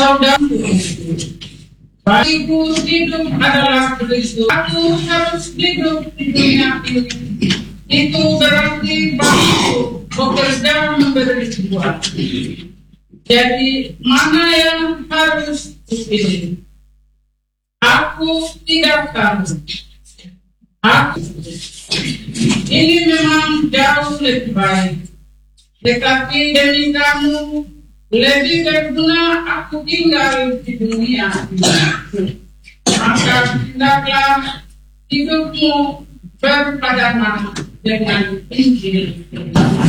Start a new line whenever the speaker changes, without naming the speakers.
saudaraku. Bagiku hidup adalah Kristus. Aku harus hidup di dunia ini. Itu berarti bagiku bekerja memberi buah. Jadi mana yang harus dipilih? Aku tidak tahu. Ini memang jauh lebih baik. Tetapi demi kamu lebih berguna aku tinggal di dunia ini. Maka hendaklah hidupmu berpadanan dengan Injil.